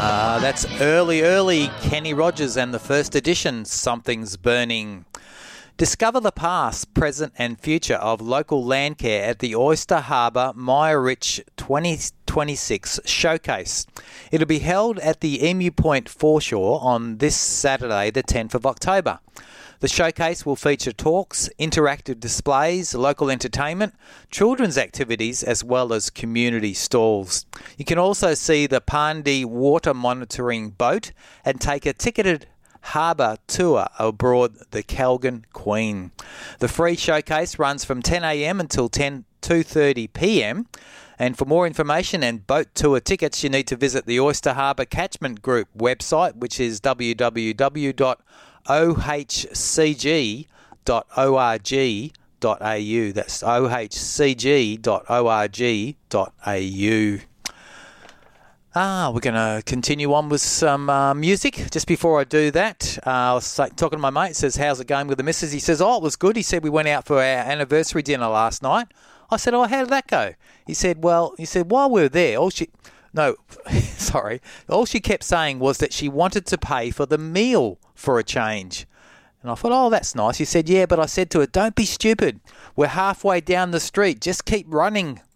That's early Kenny Rogers and the first edition, Something's Burning. Discover the past, present and future of local land care at the Oyster Harbour Myer-Rich 2026 Showcase. It'll be held at the Emu Point foreshore on this Saturday, the 10th of October. The showcase will feature talks, interactive displays, local entertainment, children's activities, as well as community stalls. You can also see the Pandi water monitoring boat and take a ticketed harbour tour aboard the Calgon Queen. The free showcase runs from 10 a.m. until 2:30 p.m. And for more information and boat tour tickets, you need to visit the Oyster Harbour Catchment Group website, which is www.ohcg.org.au. That's ohcg.org.au. We're going to continue on with some music. Just before I do that, I was talking to my mate, says, how's it going with the missus? He says, it was good. He said, we went out for our anniversary dinner last night. I said, how did that go? He said, while we were there, all she kept saying was that she wanted to pay for the meal for a change. And I thought, that's nice. He said, yeah, but I said to her, don't be stupid. We're halfway down the street. Just keep running